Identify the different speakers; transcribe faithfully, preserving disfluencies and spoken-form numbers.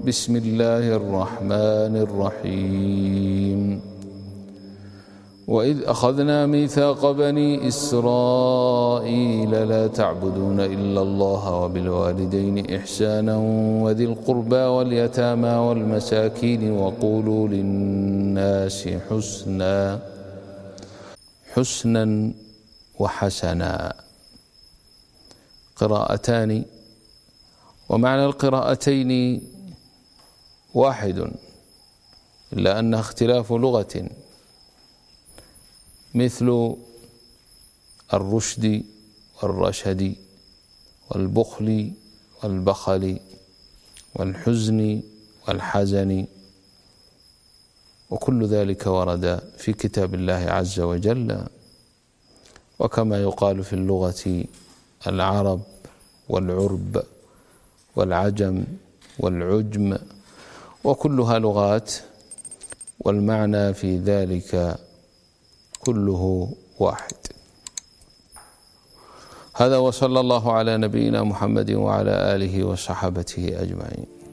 Speaker 1: بسم الله الرحمن الرحيم وإذ أخذنا ميثاق بني إسرائيل لا تعبدون إلا الله وبالوالدين إحسانا وذي القربى واليتامى والمساكين وقولوا للناس حسنا حسنا وحسنا قراءتان، ومعنى القراءتين واحد إلا أنها اختلاف لغة، مثل الرشد والرشد والبخل والبخل والحزن والحزن، وكل ذلك ورد في كتاب الله عز وجل. وكما يقال في اللغة العرب والعرب والعجم والعجم، وكلها لغات، والمعنى في ذلك كله واحد. هذا، وصلى الله على نبينا محمد وعلى آله وصحبه أجمعين.